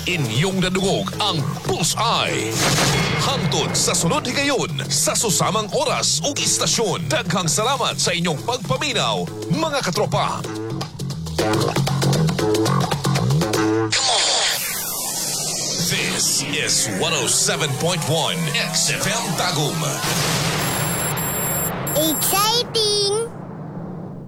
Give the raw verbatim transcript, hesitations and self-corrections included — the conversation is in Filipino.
Inyong nadungog ang Bullseye. Hangtod sa sunod higayon sa susamang oras ug istasyon. Daghang salamat sa inyong pagpaminaw, mga katropa. This is one oh seven point one X F M Tagum. Exciting!